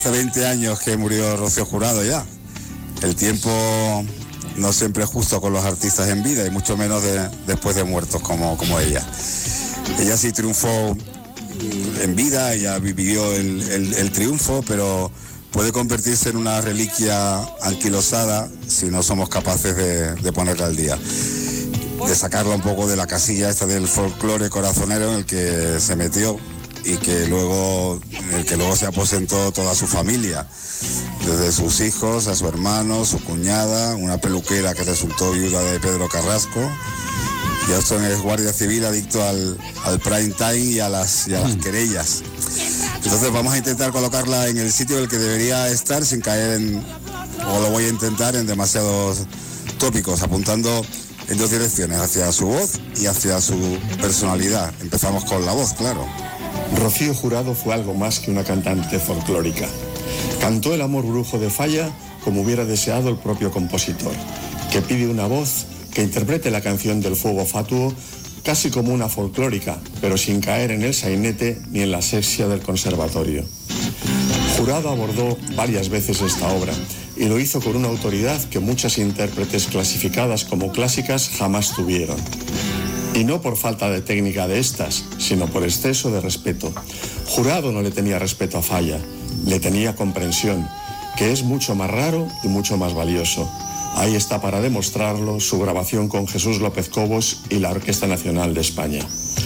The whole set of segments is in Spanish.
Hace 20 años que murió Rocío Jurado ya. El tiempo no siempre es justo con los artistas en vida y mucho menos después de muertos como ella. Ella sí triunfó en vida, ella vivió el triunfo, pero puede convertirse en una reliquia anquilosada si no somos capaces de ponerla al día. De sacarla un poco de la casilla esta del folclore corazonero en el que se metió y en el que luego se aposentó toda su familia, desde sus hijos a su hermano, su cuñada, una peluquera que resultó viuda de Pedro Carrasco. Jackson es guardia civil adicto al prime time y a las querellas. Entonces vamos a intentar colocarla en el sitio en el que debería estar sin caer o lo voy a intentar, en demasiados tópicos, apuntando en dos direcciones, hacia su voz y hacia su personalidad. Empezamos con la voz, claro. Rocío Jurado fue algo más que una cantante folclórica. Cantó el amor brujo de Falla como hubiera deseado el propio compositor, que pide una voz que interprete la canción del fuego fatuo casi como una folclórica, pero sin caer en el sainete ni en la asepsia del conservatorio. Jurado abordó varias veces esta obra y lo hizo con una autoridad que muchas intérpretes clasificadas como clásicas jamás tuvieron. Y no por falta de técnica de estas, sino por exceso de respeto. Jurado no le tenía respeto a Falla, le tenía comprensión, que es mucho más raro y mucho más valioso. Ahí está para demostrarlo su grabación con Jesús López Cobos y la Orquesta Nacional de España.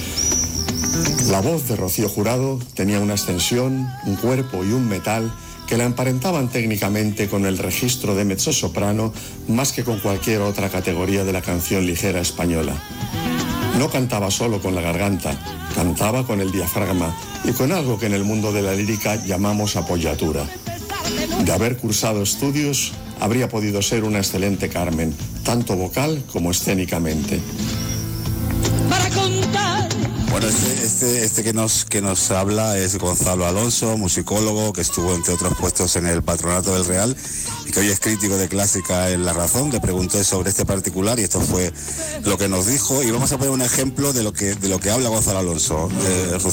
La voz de Rocío Jurado tenía una extensión, un cuerpo y un metal que la emparentaban técnicamente con el registro de mezzosoprano más que con cualquier otra categoría de la canción ligera española. No cantaba solo con la garganta, cantaba con el diafragma y con algo que en el mundo de la lírica llamamos apoyatura. De haber cursado estudios, habría podido ser una excelente Carmen, tanto vocal como escénicamente. Para contar. Bueno, este que nos habla es Gonzalo Alonso, musicólogo que estuvo entre otros puestos en el Patronato del Real y que hoy es crítico de clásica en La Razón. Le pregunté sobre este particular y esto fue lo que nos dijo, y vamos a poner un ejemplo de lo que habla Gonzalo Alonso.